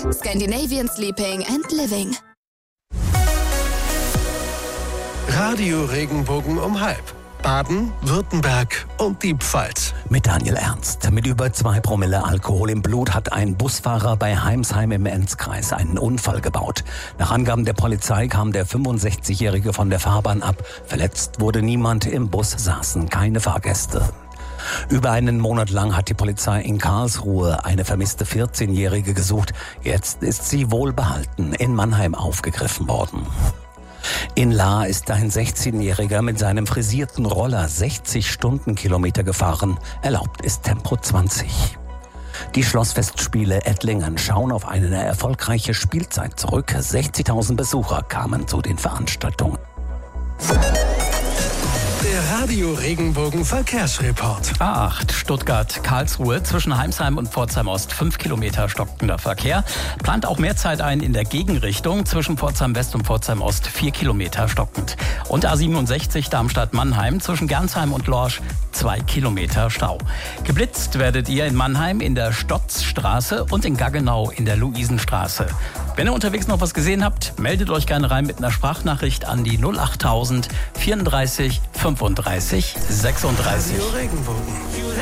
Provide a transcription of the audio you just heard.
Scandinavian Sleeping and Living. Radio Regenbogen um 12:30. Baden, Württemberg und die Pfalz. Mit Daniel Ernst. Mit über 2 Promille Alkohol im Blut hat ein Busfahrer bei Heimsheim im Enzkreis einen Unfall gebaut. Nach Angaben der Polizei kam der 65-Jährige von der Fahrbahn ab. Verletzt wurde niemand, im Bus saßen keine Fahrgäste. Über einen Monat lang hat die Polizei in Karlsruhe eine vermisste 14-Jährige gesucht. Jetzt ist sie wohlbehalten in Mannheim aufgegriffen worden. In Lahr ist ein 16-Jähriger mit seinem frisierten Roller 60 Stundenkilometer gefahren. Erlaubt ist Tempo 20. Die Schlossfestspiele Ettlingen schauen auf eine erfolgreiche Spielzeit zurück. 60.000 Besucher kamen zu den Veranstaltungen. Der Radio Regenbogen Verkehrsreport. A8 Stuttgart-Karlsruhe zwischen Heimsheim und Pforzheim Ost 5 Kilometer stockender Verkehr. Plant auch mehr Zeit ein in der Gegenrichtung zwischen Pforzheim West und Pforzheim Ost 4 Kilometer stockend. Und A67 Darmstadt-Mannheim zwischen Gernsheim und Lorsch 2 Kilometer Stau. Geblitzt werdet ihr in Mannheim in der Stotzstraße und in Gaggenau in der Luisenstraße. Wenn ihr unterwegs noch was gesehen habt, meldet euch gerne rein mit einer Sprachnachricht an die 08000 34 35 36. Radio Regenbogen.